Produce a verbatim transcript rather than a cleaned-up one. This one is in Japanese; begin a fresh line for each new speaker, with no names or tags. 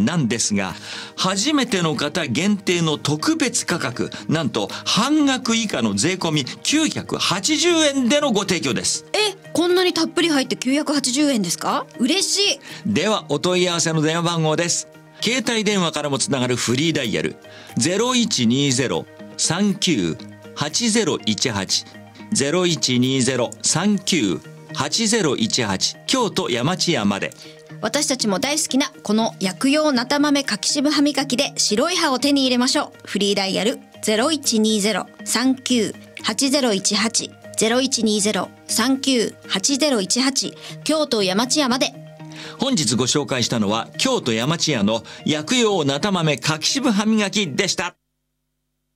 なんですが、初めての方限定の特別価格、なんと半額以下の税込みきゅうひゃくはちじゅうえんでのご提供です。
え、こんなにたっぷり入ってきゅうひゃくはちじゅうえんですか？嬉しい。
ではお問い合わせの電話番号です。携帯電話からもつながるフリーダイヤル ゼロいちにゼロ さんきゅう はちゼロいちはち ゼロいちにゼロ さんきゅう はちゼロいちはち、京都山千屋まで。
私たちも大好きなこの薬用なた豆かき渋歯磨きで白い歯を手に入れましょう。フリーダイヤル ゼロいちにゼロ さんきゅう はちゼロいちはち ゼロいちにゼロ さんきゅう はちゼロいちはち、京都山千屋まで。
本日ご紹介したのは京都山千屋の薬用なた豆かき渋歯磨きでした。